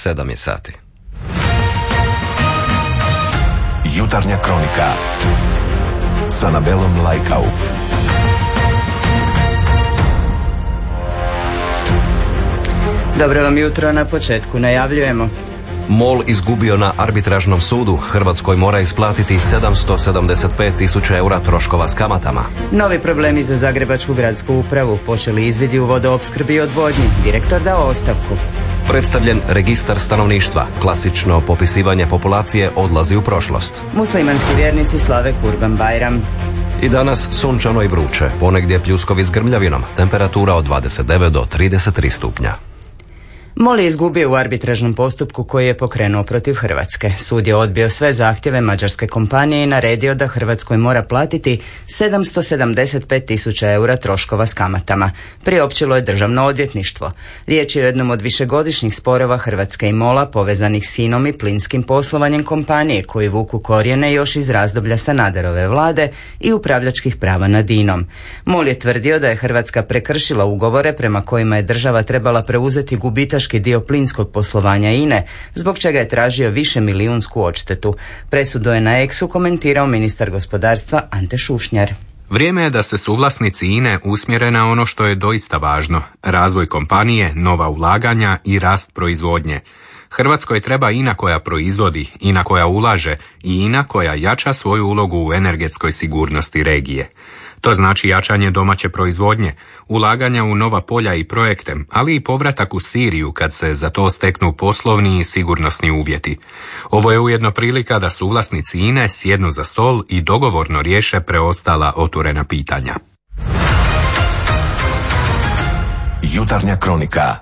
7 je sati. Jutarnja kronika s Anabelom Lajkauf. Dobro vam jutro, na početku najavljujemo. MOL izgubio na arbitražnom sudu. Hrvatskoj mora isplatiti 775.000 eura troškova s kamatama. Novi problemi za Zagrebačku gradsku upravu. Počeli izvidi u vodoopskrbi i odvodnji. Direktor dao ostavku. Predstavljen registar stanovništva. Klasično popisivanje populacije odlazi u prošlost. Muslimanski vjernici slave Kurban Bajram. I danas sunčano i vruće. Ponegdje pljuskovi s grmljavinom. Temperatura od 29 do 33 stupnja. MOL je izgubio u arbitražnom postupku koji je pokrenuo protiv Hrvatske. Sud je odbio sve zahtjeve mađarske kompanije i naredio da Hrvatskoj mora platiti 775.000 eura troškova s kamatama. Priopćilo je Državno odvjetništvo. Riječ je o jednom od višegodišnjih sporova Hrvatske i MOL-a povezanih s INOM i plinskim poslovanjem kompanije koji vuku korijene još iz razdoblja Sanaderove vlade i upravljačkih prava nad INOM. MOL je tvrdio da je Hrvatska prekršila ugovore prema kojima je država trebala preuzeti gubitaš dio plinskog poslovanja INE, zbog čega je tražio višemilijunsku odštetu. Presudu je na X-u komentirao ministar gospodarstva Ante Šušnjar. Vrijeme je da se suvlasnici INE usmjere na ono što je doista važno: razvoj kompanije, nova ulaganja i rast proizvodnje. Hrvatskoj treba INA koja proizvodi, INA koja ulaže i INA koja jača svoju ulogu u energetskoj sigurnosti regije. To znači jačanje domaće proizvodnje, ulaganja u nova polja i projekte, ali i povratak u Siriju kad se za to steknu poslovni i sigurnosni uvjeti. Ovo je ujedno prilika da suvlasnici INE sjednu za stol i dogovorno riješe preostala otvorena pitanja. Jutarnja kronika.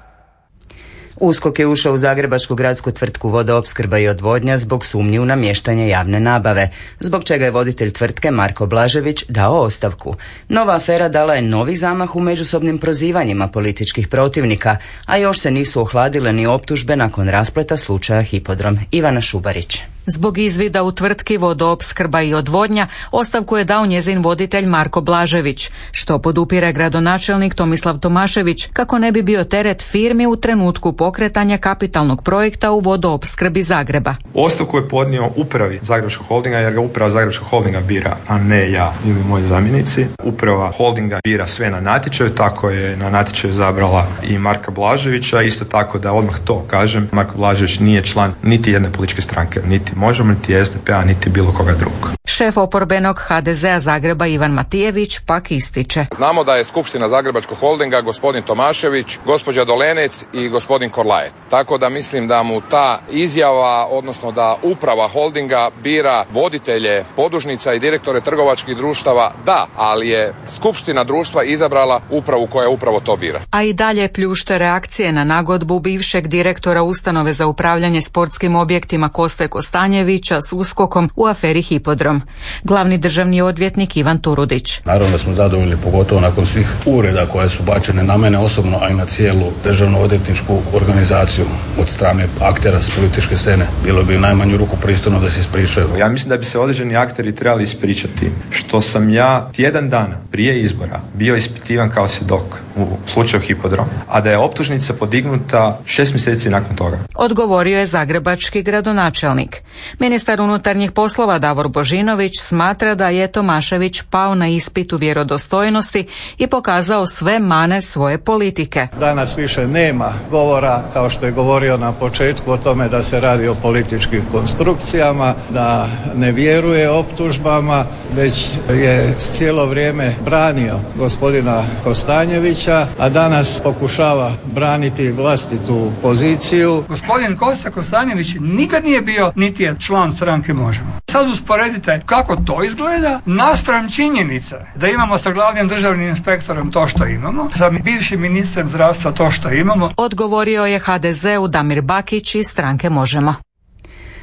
USKOK je ušao u zagrebačku gradsku tvrtku Vodoopskrba i odvodnja zbog sumnji u namještanje javne nabave, zbog čega je voditelj tvrtke Marko Blažević dao ostavku. Nova afera dala je novi zamah u međusobnim prozivanjima političkih protivnika, a još se nisu ohladile ni optužbe nakon raspleta slučaja Hipodrom. Ivana Šubarić. Zbog izvida u tvrtki Vodoopskrba i odvodnja ostavku je dao njezin voditelj Marko Blažević, što podupire gradonačelnik Tomislav Tomašević kako ne bi bio teret firmi u trenutku pokretanja kapitalnog projekta u vodoopskrbi Zagreba. Ostavku je podnio upravi Zagrebačkog holdinga jer ga uprava Zagrebačkog holdinga bira, a ne ja ili moji zamjenici. Uprava holdinga bira sve na natječaju, tako je na natječaju zabrala i Marka Blaževića. Isto tako da odmah to kažem, Marko Blažević nije član niti jedne političke stranke, niti Možemo, niti SDP-a, niti bilo koga drugog. Šef oporbenog HDZ-a Zagreba Ivan Matijević pak ističe: znamo da je skupština Zagrebačkog holdinga gospodin Tomašević, gospođa Dolenec i gospodin Korlajet. Tako da mislim da mu ta izjava, odnosno da uprava holdinga bira voditelje podružnica i direktore trgovačkih društava, da, ali je skupština društva izabrala upravu koja upravo to bira. A i dalje pljušte reakcije na nagodbu bivšeg direktora Ustanove za upravljanje sportskim objektima Koste Kostanjevića s USKOK-om u aferi Hipodrom. Glavni državni odvjetnik Ivan Turudić: naravno da smo zadovoljni, pogotovo nakon svih uvreda koje su bačene na mene osobno, a i na cijelu državno odvjetničku organizaciju od strane aktera s političke scene. Bilo bi u najmanju ruku pristojno da se ispričaju. Ja mislim da bi se određeni akteri trebali ispričati što sam ja tjedan dana prije izbora bio ispitivan kao svjedok u slučaju Hipodrom, a da je optužnica podignuta 6 mjeseci nakon toga. Odgovorio je zagrebački gradonačelnik. Ministar unutarnjih poslova Davor Božinović smatra da je Tomašević pao na ispitu vjerodostojnosti i pokazao sve mane svoje politike. Danas više nema govora, kao što je govorio na početku, o tome da se radi o političkim konstrukcijama, da ne vjeruje optužbama, već je cijelo vrijeme branio gospodina Kostanjevića, a danas pokušava braniti vlastitu poziciju. Gospodin Kosta Kostanjević nikad nije bio niti je član stranke Možemo. Sad usporedite kako to izgleda naspram činjenice da imamo sa glavnim državnim inspektorom to što imamo, sa bivšim ministrem zdravstva to što imamo. Odgovorio je HDZ-u Damir Bakić iz stranke Možemo.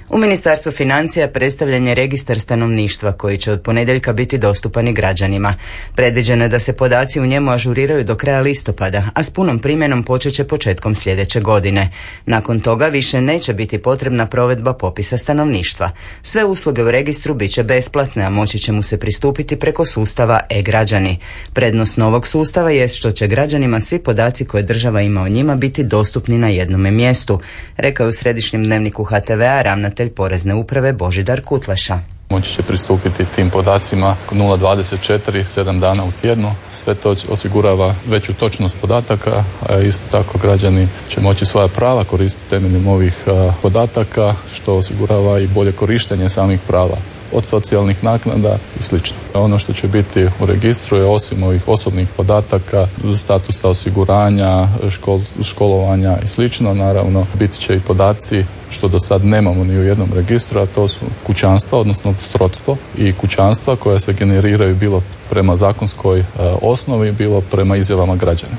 U Ministarstvu financija predstavljen je registar stanovništva koji će od ponedjeljka biti dostupan i građanima. Predviđeno je da se podaci u njemu ažuriraju do kraja listopada, a s punom primjenom počet će početkom sljedeće godine. Nakon toga više neće biti potrebna provedba popisa stanovništva. Sve usluge u registru bit će besplatne, a moći će mu se pristupiti preko sustava e-građani. Prednost novog sustava jest što će građanima svi podaci koje država ima o njima biti dostupni na jednome mjestu, rekao je u Središnjem dnevniku HTV-a ravnatelj Porezne uprave Božidar Kutleša. Moći će pristupiti tim podacima 0,24, 7 dana u tjednu. Sve to osigurava veću točnost podataka, a isto tako građani će moći svoja prava koristiti temeljem ovih podataka, što osigurava i bolje korištenje samih prava, od socijalnih naknada i slično. Ono što će biti u registru je osim ovih osobnih podataka, statusa osiguranja, školovanja i slično, naravno biti će i podaci što do sad nemamo ni u jednom registru, a to su kućanstva, odnosno srodstvo i kućanstva koja se generiraju bilo prema zakonskoj osnovi, bilo prema izjavama građana.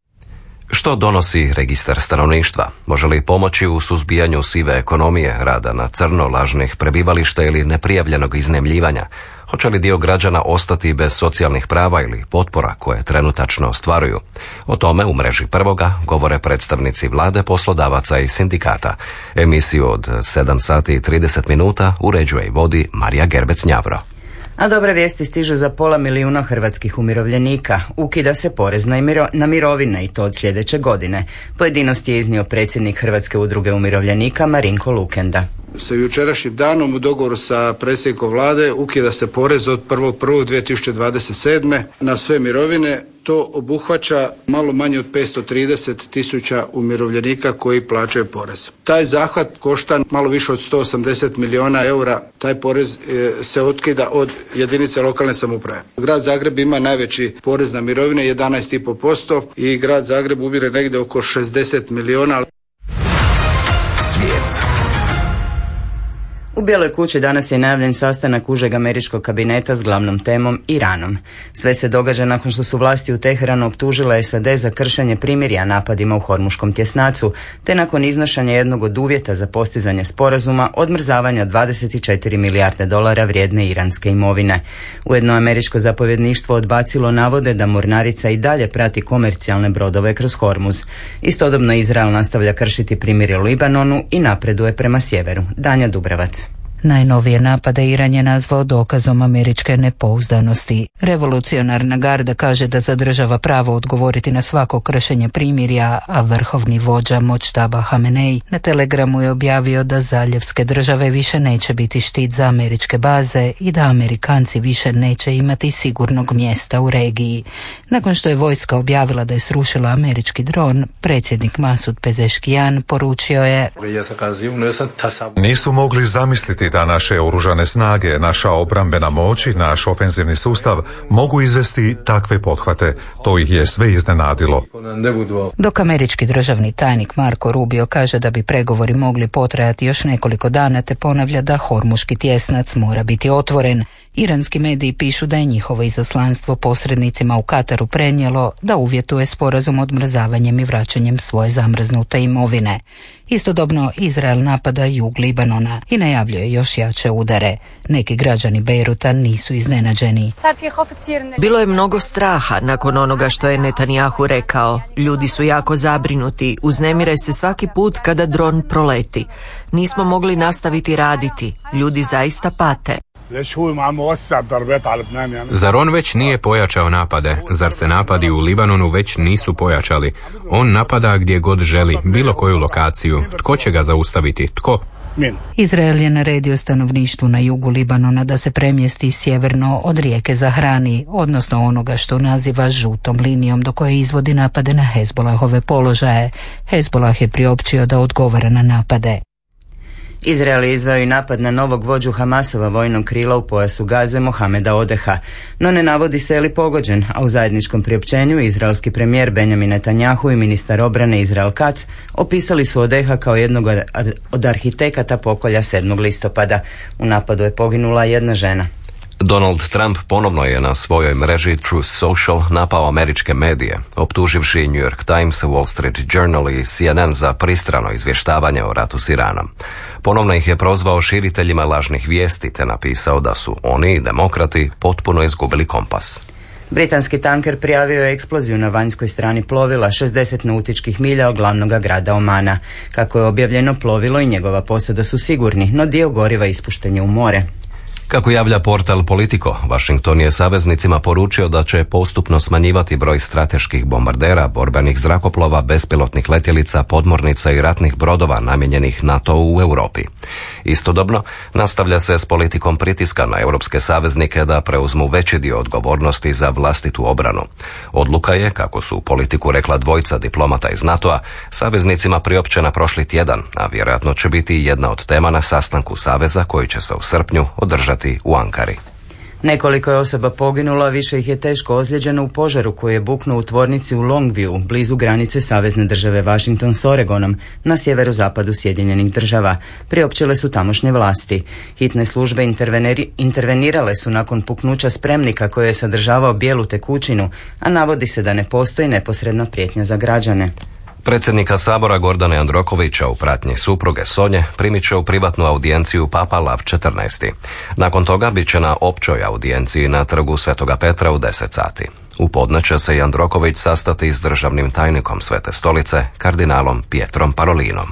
Što donosi registar stanovništva? Može li pomoći u suzbijanju sive ekonomije, rada na crno, lažnih prebivališta ili neprijavljenog iznajmljivanja? Hoće li dio građana ostati bez socijalnih prava ili potpora koje trenutačno ostvaruju? O tome u mreži Prvoga govore predstavnici vlade, poslodavaca i sindikata. Emisiju od 7 sati i 30 minuta uređuje i vodi Marija Gerbec-Njavro. A dobre vijesti stižu za 500 000 hrvatskih umirovljenika. Ukida se porez na mirovine i to od sljedeće godine. Pojedinost je iznio predsjednik Hrvatske udruge umirovljenika Marinko Lukenda. Sa jučerašnjim danom u dogovoru sa predsjednikom vlade ukida se porez od 1.1.2027. na sve mirovine. To obuhvaća malo manje od 530 000 umirovljenika koji plaćaju porez. Taj zahvat košta malo više od 180 milijuna eura. Taj porez se otkida od jedinice lokalne samouprave. Grad Zagreb ima najveći porez na mirovine, 11,5%, i grad Zagreb ubire negdje oko 60 milijuna. Svijet. U Bijeloj kući danas je najavljen sastanak užeg američkog kabineta s glavnom temom Iranom. Sve se događa nakon što su vlasti u Teheranu optužile SAD za kršenje primirja napadima u Hormuškom tjesnacu, te nakon iznošenja jednog od uvjeta za postizanje sporazuma odmrzavanja 24 milijarde dolara vrijedne iranske imovine. Ujedno američko zapovjedništvo odbacilo navode da mornarica i dalje prati komercijalne brodove kroz Hormuz. Istodobno Izrael nastavlja kršiti primirje u Libanonu i napreduje prema sjeveru. Danja Dubravac. Najnovije napade Iran je nazvao dokazom američke nepouzdanosti. Revolucionarna garda kaže da zadržava pravo odgovoriti na svako kršenje primirja, a vrhovni vođa Močtaba Hamenej na Telegramu je objavio da zaljevske države više neće biti štit za američke baze i da Amerikanci više neće imati sigurnog mjesta u regiji. Nakon što je vojska objavila da je srušila američki dron, predsjednik Masud Pezeškijan poručio je: Nisu mogli zamisliti da naše oružane snage, naša obrambena moć i naš ofenzivni sustav mogu izvesti takve pothvate. To ih je sve iznenadilo. Dok američki državni tajnik Marco Rubio kaže da bi pregovori mogli potrajati još nekoliko dana, te ponavlja da Hormuški tjesnac mora biti otvoren. Iranski mediji pišu da je njihovo izaslanstvo posrednicima u Kataru prenijelo da uvjetuje sporazum odmrzavanjem i vraćanjem svoje zamrznute imovine. Istodobno Izrael napada jug Libanona i najavljuje još jače udare. Neki građani Bejruta nisu iznenađeni. Bilo je mnogo straha nakon onoga što je Netanjahu rekao. Ljudi su jako zabrinuti, uznemire se svaki put kada dron proleti. Nismo mogli nastaviti raditi, ljudi zaista pate. Zar on već nije pojačao napade? Zar se napadi u Libanonu već nisu pojačali? On napada gdje god želi, bilo koju lokaciju. Tko će ga zaustaviti? Tko? Izrael je naredio stanovništvu na jugu Libanona da se premjesti sjeverno od rijeke Zahrani, odnosno onoga što naziva žutom linijom do koje izvodi napade na Hezbolahove položaje. Hezbolah je priopćio da odgovara na napade. Izrael je izveo i napad na novog vođu Hamasova vojnog krila u pojasu Gaze Mohameda Odeha, no ne navodi se je li pogođen, a u zajedničkom priopćenju izraelski premijer Benjamin Netanjahu i ministar obrane Israel Katz opisali su Odeha kao jednog od arhitekata pokolja 7. listopada. U napadu je poginula jedna žena. Donald Trump ponovno je na svojoj mreži Truth Social napao američke medije, optuživši New York Times, Wall Street Journal i CNN za pristrano izvještavanje o ratu s Iranom. Ponovno ih je prozvao širiteljima lažnih vijesti te napisao da su oni, demokrati, potpuno izgubili kompas. Britanski tanker prijavio je eksploziju na vanjskoj strani plovila 60 nautičkih milja od glavnog grada Omana. Kako je objavljeno, plovilo i njegova posada su sigurni, no dio goriva ispušten je u more. Kako javlja portal Politico, Washington je saveznicima poručio da će postupno smanjivati broj strateških bombardera, borbenih zrakoplova, bespilotnih letjelica, podmornica i ratnih brodova namijenjenih NATO-u u Europi. Istodobno, nastavlja se s politikom pritiska na europske saveznike da preuzmu veći dio odgovornosti za vlastitu obranu. Odluka je, kako su u Politiku rekla dvojica diplomata iz NATO-a, saveznicima priopćena prošli tjedan, a vjerojatno će biti jedna od tema na sastanku saveza koji će se u srpnju održati u Ankari. Nekoliko je osoba poginulo, a više ih je teško ozlijeđeno u požaru koji je buknuo u tvornici u Longview, blizu granice savezne države Washington s Oregonom, na sjeverozapadu Sjedinjenih Država. Priopćile su tamošnje vlasti. Hitne službe intervenirale su nakon puknuća spremnika koji je sadržavao bijelu tekućinu, a navodi se da ne postoji neposredna prijetnja za građane. Predsjednika Sabora Gordana Jandrokovića u pratnji supruge Sonje primit će u privatnu audijenciju Papa Lav XIV. Nakon toga bit će na općoj audijenciji na trgu Svetoga Petra u 10 sati. U podne će se Jandroković sastati s državnim tajnikom Svete Stolice, kardinalom Pietrom Parolinom.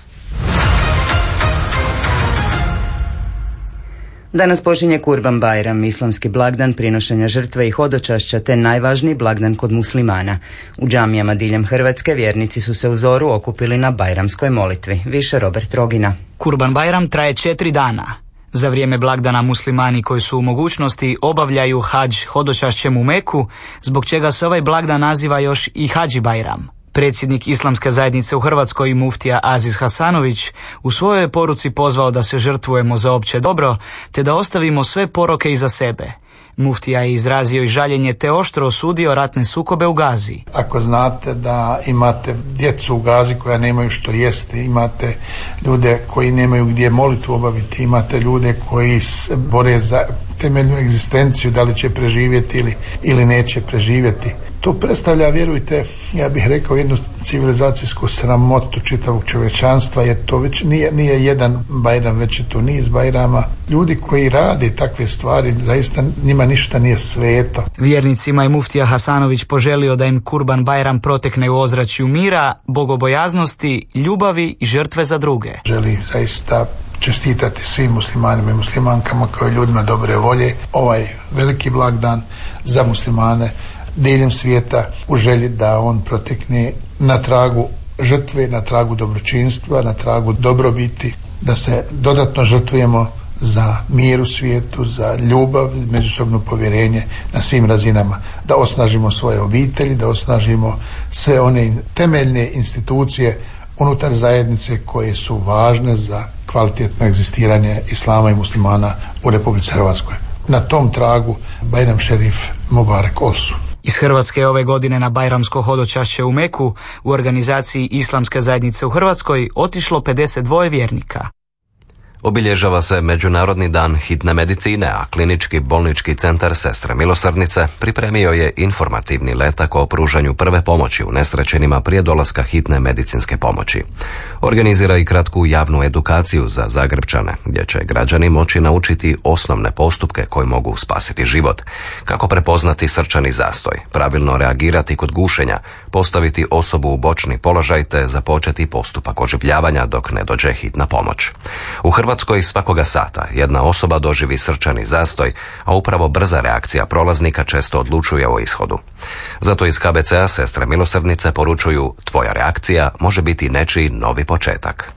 Danas počinje Kurban Bajram, islamski blagdan prinošenja žrtve i hodočašća te najvažniji blagdan kod muslimana. U džamijama diljem Hrvatske vjernici su se u zoru okupili na bajramskoj molitvi. Više Robert Rogina. Kurban Bajram traje 4 dana. Za vrijeme blagdana muslimani koji su u mogućnosti obavljaju hadž hodočašćem u Meku, zbog čega se ovaj blagdan naziva još i Hadži Bajram. Predsjednik Islamske zajednice u Hrvatskoj, muftija Aziz Hasanović, u svojoj je poruci pozvao da se žrtvujemo za opće dobro, te da ostavimo sve poroke iza sebe. Muftija je izrazio i žaljenje te oštro osudio ratne sukobe u Gazi. Ako znate da imate djecu u Gazi koja nemaju što jesti, imate ljude koji nemaju gdje molitvu obaviti, imate ljude koji se bore za temeljnu egzistenciju, da li će preživjeti ili neće preživjeti. To predstavlja, vjerujte, ja bih rekao jednu civilizacijsku sramotu čitavog čovječanstva, jer to već nije jedan Bajram, već je to niz Bajrama. Ljudi koji rade takve stvari, zaista njima ništa nije sveto. Vjernicima je muftija Hasanović poželio da im Kurban Bajram protekne u ozračju mira, bogobojaznosti, ljubavi i žrtve za druge. Želi zaista čestitati svim muslimanima i muslimankama kao ljudima dobre volje ovaj veliki blagdan za muslimane diljem svijeta, u želji da on protekne na tragu žrtve, na tragu dobročinstva, na tragu dobrobiti, da se dodatno žrtvujemo za mir u svijetu, za ljubav, međusobno povjerenje na svim razinama, da osnažimo svoje obitelji, da osnažimo sve one temeljne institucije unutar zajednice koje su važne za kvalitetno egzistiranje islama i muslimana u Republici Hrvatskoj. Na tom tragu Bajram Šerif Mubarek Olsu. Iz Hrvatske ove godine na bajramsko hodočašće u Meku u organizaciji Islamske zajednice u Hrvatskoj otišlo 52 vjernika. Obilježava se Međunarodni dan hitne medicine, a Klinički bolnički centar Sestre Milosrdnice pripremio je informativni letak o pružanju prve pomoći unesrećenima prije dolaska hitne medicinske pomoći. Organizira i kratku javnu edukaciju za Zagrepčane, gdje će građani moći naučiti osnovne postupke koji mogu spasiti život, kako prepoznati srčani zastoj, pravilno reagirati kod gušenja, postaviti osobu u bočni položaj te započeti postupak oživljavanja dok ne dođe hitna pomoć. U Hrvatskoj svakoga sata jedna osoba doživi srčani zastoj, a upravo brza reakcija prolaznika često odlučuje o ishodu. Zato iz KBC-a Sestre Milosrdnice poručuju: tvoja reakcija može biti nečiji novi početak.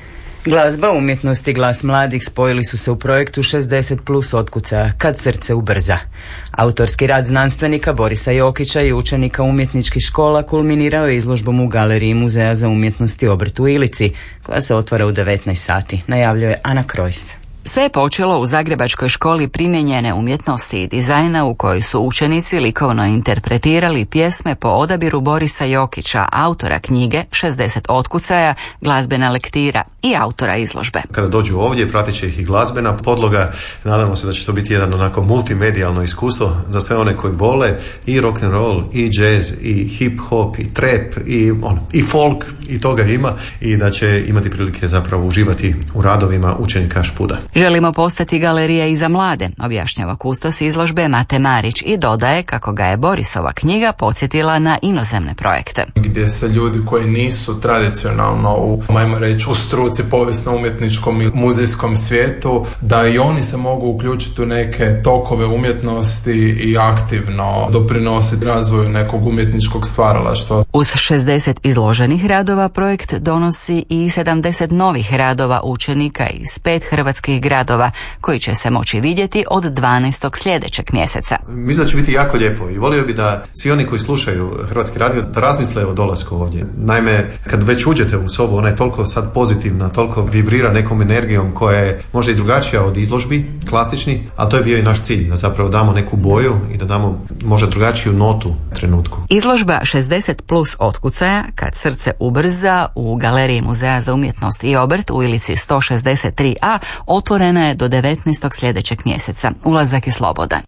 Glazba, umjetnost i glas mladih spojili su se u projektu 60 plus otkucaja Kad srce ubrza. Autorski rad znanstvenika Borisa Jokića i učenika umjetničkih škola kulminirao je izložbom u Galeriji Muzeja za umjetnost i obrt u Ilici, koja se otvara u 19 sati, najavljuje Ana Krojs. Sve je počelo u Zagrebačkoj školi primijenjene umjetnosti i dizajna u kojoj su učenici likovno interpretirali pjesme po odabiru Borisa Jokića, autora knjige 60 otkucaja, glazbena lektira i autora izložbe. Kada dođu ovdje, pratit će ih i glazbena podloga. Nadamo se da će to biti jedan onako multimedijalno iskustvo za sve one koji vole i rock and roll, i jazz, i hip hop, i trap, i folk, i toga ima, i da će imati prilike zapravo uživati u radovima učenika Špuda. Želimo postati galerija i za mlade, objašnjava kustos izložbe Mate Marić i dodaje kako ga je Borisova knjiga podsjetila na inozemne projekte. Gdje se ljudi koji nisu tradicionalno u struci povijesno-umjetničkom i muzejskom svijetu, da i oni se mogu uključiti u neke tokove umjetnosti i aktivno doprinositi razvoju nekog umjetničkog stvaralaštva. Uz 60 izloženih radova projekt donosi i 70 novih radova učenika iz 5 hrvatskih gradova koji će se moći vidjeti od 12. sljedećeg mjeseca. Mislim da će biti jako lijepo i volio bi da svi oni koji slušaju Hrvatski radio da razmisle o dolasku ovdje. Naime, kad već uđete u sobu, ona je toliko sad pozitivna, toliko vibrira nekom energijom koja je možda i drugačija od izložbi, klasični, ali to je bio i naš cilj, da zapravo damo neku boju i da damo možda drugačiju notu trenutku. Izložba 60 plus otkucaja, kad srce ubrza, u Galeriji Muzeja za umjetnost i obrt u Ilici 163a otvorena je do 19. sljedećeg mjeseca. Ulazak je slobodan.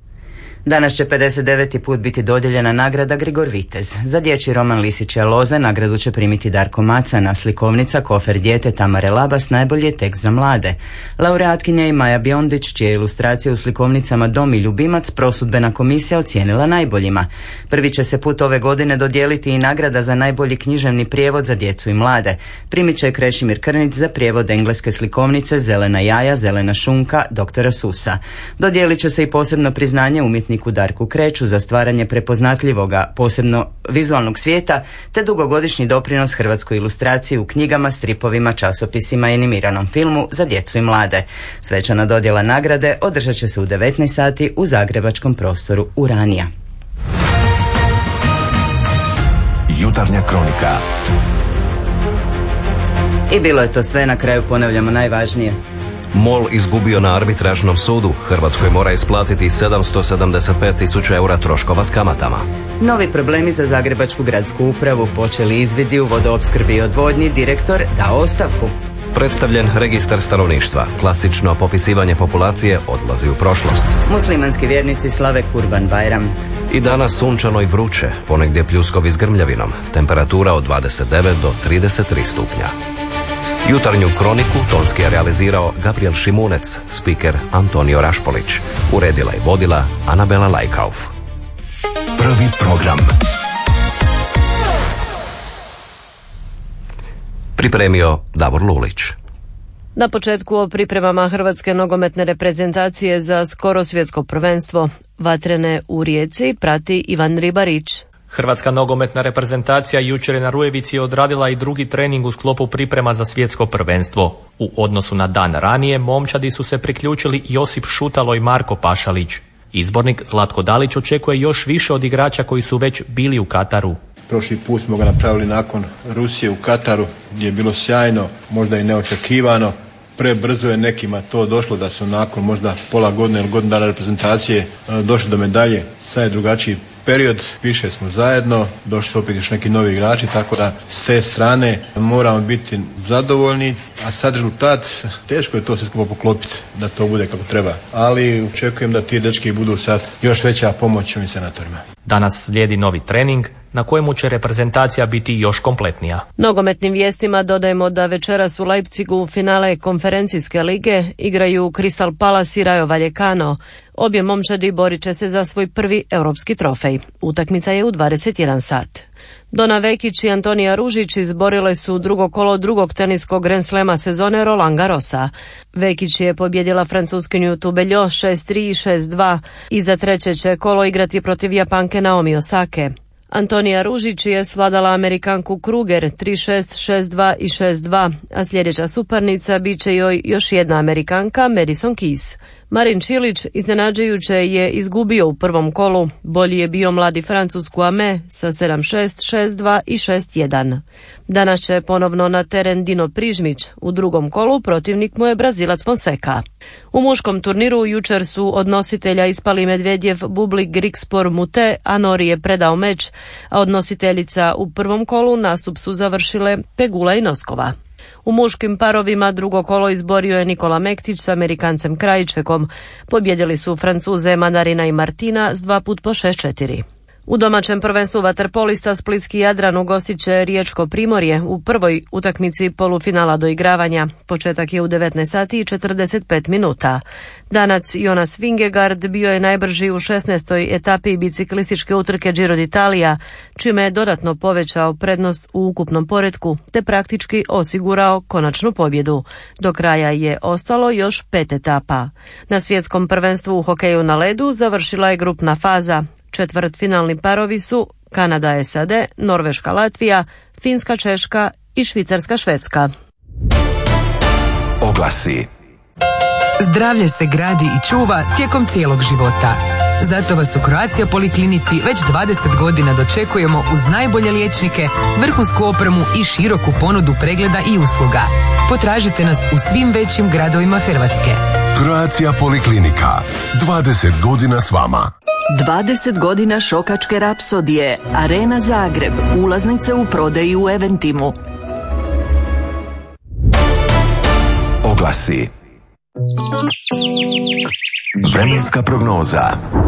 Danas će 59. put biti dodijeljena nagrada Grigor Vitez. Za dječji roman Lisičja loza nagradu će primiti Darko Macana, slikovnica Kofer dijete Tamare Labas najbolji je tekst za mlade. Laureatkinja i Maja Biondić, čije ilustracije u slikovnicama Dom i ljubimac prosudbena komisija ocijenila najboljima. Prvi će se put ove godine dodijeliti i nagrada za najbolji književni prijevod za djecu i mlade. Primit će Krešimir Krnić za prijevod engleske slikovnice Zelena jaja, zelena šunka doktora Susa. Dodijelit će se i posebno priznanje umjetniku Darku Kreću za stvaranje prepoznatljivoga, posebno vizualnog svijeta, te dugogodišnji doprinos hrvatskoj ilustraciji u knjigama, stripovima, časopisima i animiranom filmu za djecu i mlade. Svečana dodjela nagrade održat će se u 19 sati u zagrebačkom prostoru Uranija. Jutarnja kronika. I bilo je to sve, na kraju ponavljamo najvažnije. MOL izgubio na arbitražnom sudu. Hrvatskoj mora isplatiti 775.000 eura troškova s kamatama. Novi problemi za Zagrebačku gradsku upravu, počeli izvidi u vodoopskrbi i odvodnji, direktor dao ostavku. Predstavljen registar stanovništva. Klasično popisivanje populacije odlazi u prošlost. Muslimanski vjernici slave Kurban Bajram. I danas sunčano i vruće, ponegdje pljuskovi s grmljavinom. Temperatura od 29 do 33 stupnja. Jutarnju kroniku tonski je realizirao Gabriel Šimunec, spiker Antonio Rašpolić. Uredila i vodila Anabela Lajkauf. Prvi program. Pripremio Davor Lulić. Na početku o pripremama hrvatske nogometne reprezentacije za skoro svjetsko prvenstvo. Vatrene u Rijeci prati Ivan Ribarić. Hrvatska nogometna reprezentacija jučer je na Rujevici odradila i drugi trening u sklopu priprema za svjetsko prvenstvo. U odnosu na dan ranije, momčadi su se priključili Josip Šutalo i Marko Pašalić. Izbornik Zlatko Dalić očekuje još više od igrača koji su već bili u Kataru. Prošli put smo ga napravili nakon Rusije u Kataru, gdje je bilo sjajno, možda i neočekivano. Prebrzo je nekima to došlo da su nakon možda pola godine ili godinu dana reprezentacije došli do medalje. Sad je drugačiji period, više smo zajedno, došli su opet još neki novi igrači, tako da s te strane moramo biti zadovoljni, a sad rezultat, teško je to sve skupo poklopiti da to bude kako treba, ali očekujem da ti dečki budu sad još veća pomoć ovim senatorima. Danas slijedi novi trening na kojemu će reprezentacija biti još kompletnija. Nogometnim vijestima dodajemo da večeras u Leipzigu finale konferencijske lige igraju Crystal Palace i Rayo Vallecano. Obje momčadi borit će se za svoj prvi europski trofej. Utakmica je u 21 sat. Dona Vekić i Antonija Ružić izborile su drugo kolo drugog teniskog Grand Slema sezone Roland Garrosa. Vekić je pobjedila Francuskinju Tubeljo 6-3 i 6-2 i za treće će kolo igrati protiv Japanke Naomi Osake. Antonija Ružić je svladala Amerikanku Kruger 3-6, 6-2 i 6-2, a sljedeća suparnica bit će joj još jedna Amerikanka, Madison Keys. Marin Čilić iznenađujuće je izgubio u prvom kolu, bolji je bio mladi Francuz Kouame sa 7-6, 6-2 i 6-1. Danas će ponovno na teren Dino Prižmić, u drugom kolu protivnik mu je Brazilac Fonseca. U muškom turniru jučer su od nositelja ispali Medvedjev, Bublik, Grigspor, Mute, a Nori je predao meč, a od nositeljica u prvom kolu nastup su završile Pegula i Noskova. U muškim parovima drugo kolo izborio je Nikola Mektić s Amerikancem Krajčekom. Pobjedili su Francuze Manarina i Martina s 2 put po 6-4. U domaćem prvenstvu vaterpolista Splitski Jadran ugostit će Riječko Primorje u prvoj utakmici polufinala doigravanja. Početak je u 19 sati i 45 minuta. Danac Jonas Vingegaard bio je najbrži u 16. etapi biciklističke utrke Giro d'Italia, čime je dodatno povećao prednost u ukupnom poretku te praktički osigurao konačnu pobjedu. Do kraja je ostalo još 5 etapa. Na svjetskom prvenstvu u hokeju na ledu završila je grupna faza. Četvrtfinalni parovi su Kanada SAD, Norveška Latvija, Finska Češka i Švicarska Švedska. Oglasi. Zdravlje se gradi i čuva tijekom cijelog života. Zato vas u Croatia Poliklinici već 20 godina dočekujemo uz najbolje liječnike, vrhunsku opremu i široku ponudu pregleda i usluga. Potražite nas u svim većim gradovima Hrvatske. Croatia Poliklinika. 20 godina s vama. 20 godina šokačke rapsodije. Arena Zagreb. Ulaznice u prodaji u Eventimu. Oglasi. Vremenska prognoza.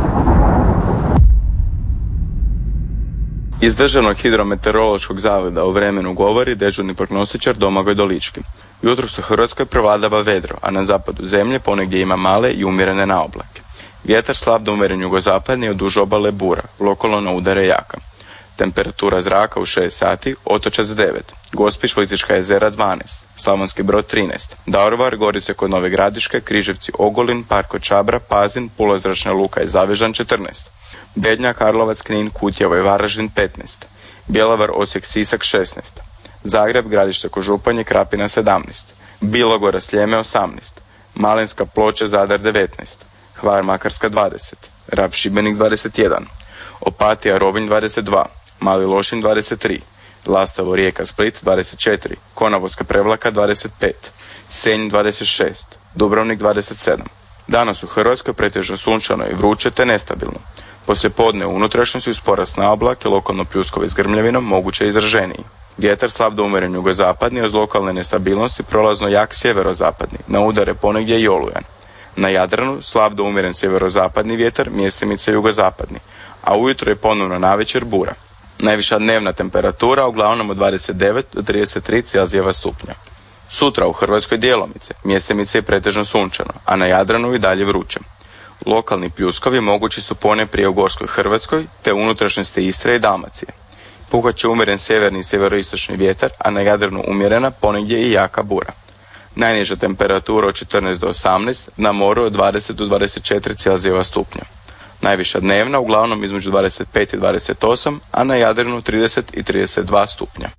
Iz Državnog hidrometeorološkog zavoda o vremenu govori dežurni prognostičar Domagoj Dolički. Jutros u Hrvatskoj prevladava vedro, a na zapadu zemlje ponegdje ima male i umjerene naoblake. Vjetar slab do umjeren jugozapadni od duž obale bura, lokalno na udare jaka. Temperatura zraka u 6 sati, Otočac 9, Gospić, Plitvička jezera 12, Slavonski Brod 13, Daruvar, Gorice kod Nove Gradiške, Križevci, Ogulin, Park kod Čabra, Pazin, Pula, Zračna luka i Zavežan 14, Bednja, Karlovac, Knin, Kutjevo i Varaždin 15, Bjelovar, Osijek, Sisak 16, Zagreb, Gradište kod Županje, Krapina 17, Bilogora, Sljeme 18, Malinska, Ploče, Zadar 19, Hvar, Makarska 20, Rab, Šibenik 21, Opatija, Rovinj 22, Mali Lošinj 23, Lastovo, Rijeka, Split 24, Konavolska, Prevlaka 25, Senj 26, Dubrovnik 27. Danas u Hrvatskoj pretežno sunčano i vruće te nestabilno. Poslijepodne u unutrašnjosti uz porast na oblake, lokalno pljuskovi s grmljavinom, moguće izraženiji. Vjetar slab do umjeren jugozapadni, uz lokalne nestabilnosti prolazno jak sjeverozapadni, na udare ponegdje i olujan. Na Jadranu slab do umjeren sjeverozapadni vjetar, mjestimice jugozapadni, a ujutro je ponovno navečer bura. Najviša dnevna temperatura uglavnom od 29 do 33 Celzijeva stupnja. Sutra u Hrvatskoj djelomice, mjestimice je pretežno sunčano, a na Jadranu i dalje vruće. Lokalni pljuskovi mogući su ponajprije u Gorskoj Hrvatskoj, te unutrašnjosti Istre i Dalmacije. Puhat će umjeren sjeverni i sjeveroistočni vjetar, a na Jadranu umjerena, ponegdje i jaka bura. Najniža temperatura od 14 do 18, na moru od 20 do 24 Celzijeva stupnja. Najviša dnevna uglavnom između 25 i 28, a na Jadranu 30 i 32 stupnja.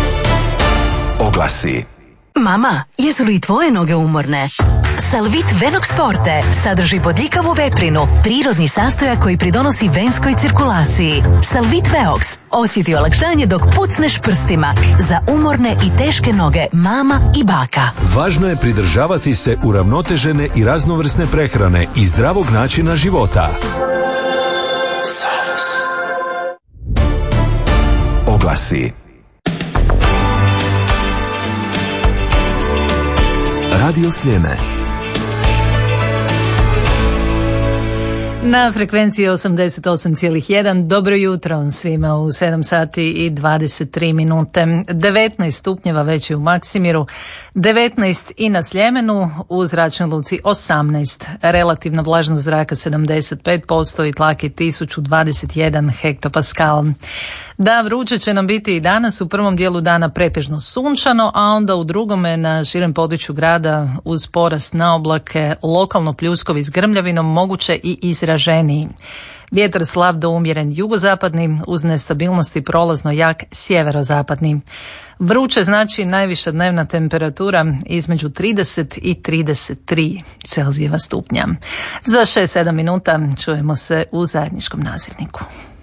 Oglasi. Mama, jesu li i tvoje noge umorne? Salvit Venox Forte sadrži bodljikavu veprinu, prirodni sastojak koji pridonosi venskoj cirkulaciji. Salvit Veox osjeti olakšanje dok pucneš prstima za umorne i teške noge mama i baka. Važno je pridržavati se uravnotežene i raznovrsne prehrane i zdravog načina života. Oglasi. Radio Sljeme. Na frekvenciji 88,1. Dobro jutro svima u 7 sati i 23 minute. 19 stupnjeva već je u Maksimiru, 19 i na Sljemenu, u zračnoj luci 18. Relativna vlažnost zraka 75% i tlake 1021 hektopaskal. Da, vruće će nam biti i danas, u prvom dijelu dana pretežno sunčano, a onda u drugome na širem području grada uz porast na oblake, lokalno pljuskovi s grmljavinom, moguće i izraženiji. Vjetar slab do umjeren jugozapadni, uz nestabilnosti prolazno jak sjeverozapadni. Vruće znači najviša dnevna temperatura između 30 i 33 Celzijeva stupnja. Za 6-7 minuta čujemo se u zajedničkom nazivniku.